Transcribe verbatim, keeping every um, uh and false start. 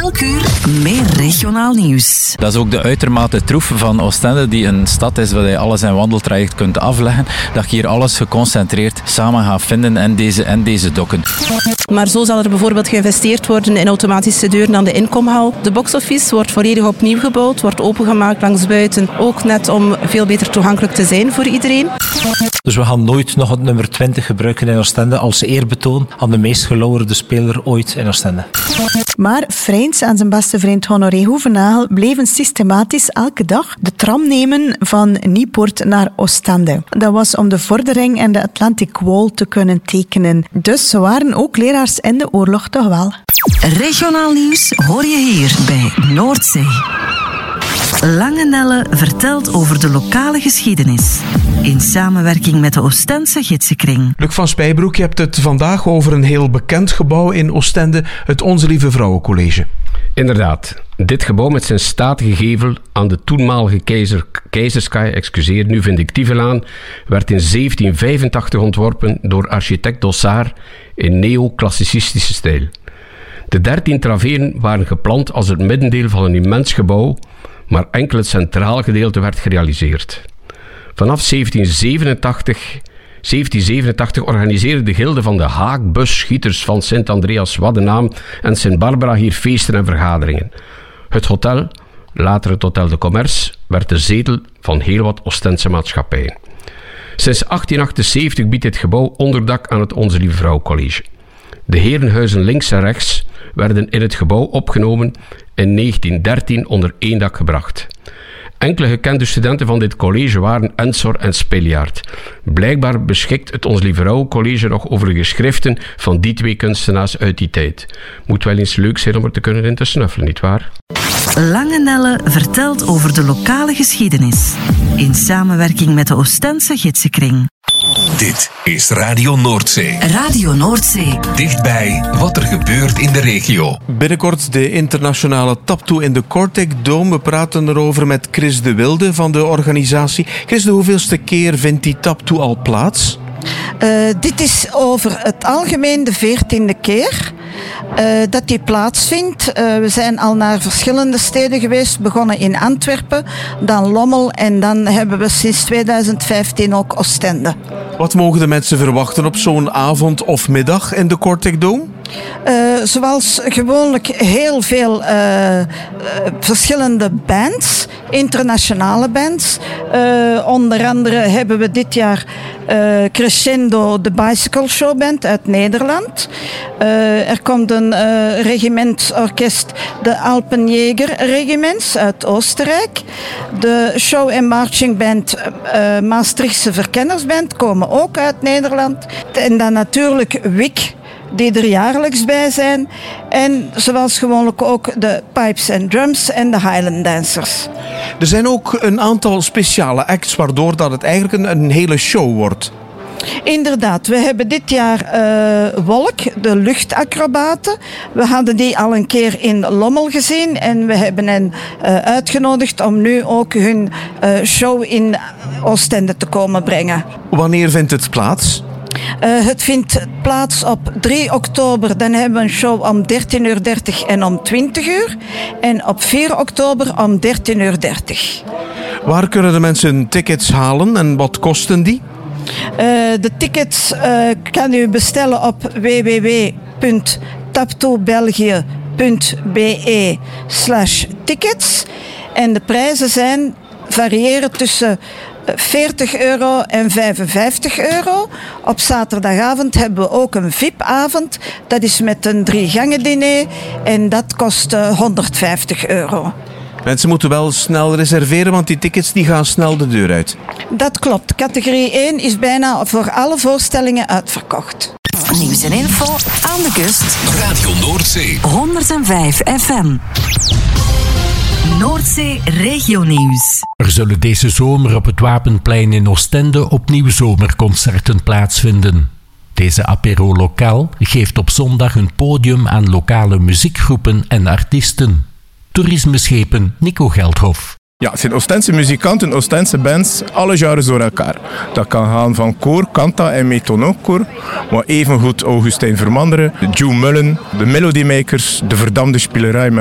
Elk uur meer regionaal nieuws. Dat is ook de uitermate troef van Oostende, die een stad is waar je alles in wandeltraject kunt afleggen. Dat je hier alles geconcentreerd samen gaat vinden en deze, en deze dokken. Maar zo zal er bijvoorbeeld geïnvesteerd worden in automatische deuren aan de inkomhal. De box-office wordt volledig opnieuw gebouwd, wordt opengemaakt langs buiten. Ook net om veel beter toegankelijk te zijn voor iedereen. Dus we gaan nooit nog het nummer twintig gebruiken in Oostende als eerbetoon aan de meest gelauwerde speler ooit in Oostende. Maar Freins en zijn beste vriend Honoré Hoevenagel bleven systematisch elke dag de tram nemen van Nieuwpoort naar Oostende. Dat was om de Vordering en de Atlantic Wall te kunnen tekenen. Dus ze waren ook leraars in de oorlog toch wel. Regionaal nieuws hoor je hier bij Noordzee. Lange Nelle vertelt over de lokale geschiedenis. In samenwerking met de Oostense Gidsenkring. Luc van Spijbroek, je hebt het vandaag over een heel bekend gebouw in Oostende, het Onze Lieve Vrouwencollege. Inderdaad. Dit gebouw met zijn statige gevel aan de toenmalige keizer, Keizerskaai, excuseer, nu Vindictievelaan, werd in zeventien vijfentachtig ontworpen door architect Dossard in neoclassicistische stijl. De dertien traveren waren gepland als het middendeel van een immens gebouw, maar enkel het centrale gedeelte werd gerealiseerd. Vanaf zeventien zevenentachtig, zeventien zevenentachtig organiseerde de gilde van de haakbusschieters van Sint-Andreas-Waddenaam en Sint-Barbara hier feesten en vergaderingen. Het hotel, later het Hotel de Commerce, werd de zetel van heel wat Oostense maatschappijen. Sinds achttien achtenzeventig biedt dit gebouw onderdak aan het Onze Lieve Vrouw College. De herenhuizen links en rechts werden in het gebouw opgenomen in negentien dertien onder één dak gebracht. Enkele gekende studenten van dit college waren Ensor en Spiljaard. Blijkbaar beschikt het Ons Lieve Vrouw College nog over de geschriften van die twee kunstenaars uit die tijd. Moet wel eens leuk zijn om er te kunnen in te snuffelen, nietwaar? Lange Nelle vertelt over de lokale geschiedenis. In samenwerking met de Oostense Gidsenkring. Dit is Radio Noordzee. Radio Noordzee. Dichtbij wat er gebeurt in de regio. Binnenkort de internationale taptoe in de Kortrijk Dome. We praten erover met Chris de Wilde van de organisatie. Chris, de hoeveelste keer vindt die taptoe al plaats? Uh, dit is over het algemeen de veertiende keer uh, dat die plaatsvindt. Uh, we zijn al naar verschillende steden geweest, begonnen in Antwerpen, dan Lommel en dan hebben we sinds tweeduizend vijftien ook Oostende. Wat mogen de mensen verwachten op zo'n avond of middag in de Kortrijk Dome? Uh, zoals gewoonlijk heel veel uh, uh, verschillende bands, internationale bands. Uh, onder andere hebben we dit jaar uh, Crescendo, de Bicycle Show Band uit Nederland. Uh, er komt een uh, regimentsorkest, de Alpenjäger Regiments uit Oostenrijk. De Show en Marching Band, uh, Maastrichtse Verkennersband, komen ook uit Nederland. En dan natuurlijk W I C, die er jaarlijks bij zijn. En zoals gewoonlijk ook de Pipes and Drums en de Highland Dancers. Er zijn ook een aantal speciale acts, waardoor dat het eigenlijk een, een hele show wordt. Inderdaad, we hebben dit jaar uh, Wolk, de luchtacrobaten. We hadden die al een keer in Lommel gezien en we hebben hen uh, uitgenodigd om nu ook hun uh, show in Oostende te komen brengen. Wanneer vindt het plaats? Uh, het vindt plaats op drie oktober. Dan hebben we een show om dertien uur dertig en om twintig uur. En op vier oktober om dertien uur dertig. Waar kunnen de mensen tickets halen en wat kosten die? Uh, de tickets uh, kan u bestellen op w w w punt taptoebelgië punt b e slash tickets. En de prijzen zijn variëren tussen veertig euro en vijfenvijftig euro. Op zaterdagavond hebben we ook een V I P-avond. Dat is met een drie gangen diner en dat kost uh, honderdvijftig euro. Mensen moeten wel snel reserveren, want die tickets die gaan snel de deur uit. Dat klopt. Categorie één is bijna voor alle voorstellingen uitverkocht. Nieuws en info aan de kust. Radio Noordzee. honderdvijf F M. Noordzee Regionieuws. Er zullen deze zomer op het Wapenplein in Oostende opnieuw zomerconcerten plaatsvinden. Deze apéro lokaal geeft op zondag een podium aan lokale muziekgroepen en artiesten. Toerismeschepen Nico Geldhof. Ja, het zijn Oostense muzikanten, Oostense bands, alle genres door elkaar. Dat kan gaan van koor, kanta en metonokkoor, maar evengoed Augustijn Vermanderen, de Joe Mullen, de Melodymakers, de Verdamde Spielerij met